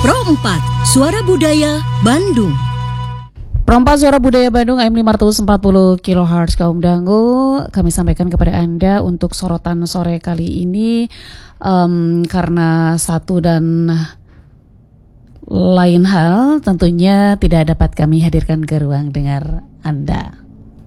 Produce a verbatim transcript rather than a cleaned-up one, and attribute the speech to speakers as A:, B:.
A: Pro empat, Suara Budaya Bandung.
B: Pro empat Suara Budaya Bandung A M lima ratus empat puluh kilohertz kaum dangu. Kami sampaikan kepada Anda untuk sorotan sore kali ini um, karena satu dan lain hal tentunya tidak dapat kami hadirkan ke ruang dengar Anda.